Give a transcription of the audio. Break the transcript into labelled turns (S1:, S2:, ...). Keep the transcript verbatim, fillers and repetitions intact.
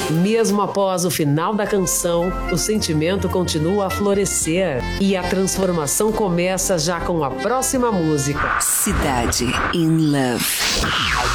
S1: Mesmo após o final da canção, o sentimento continua a florescer e a transformação começa já com a próxima música.
S2: Cidade in Love.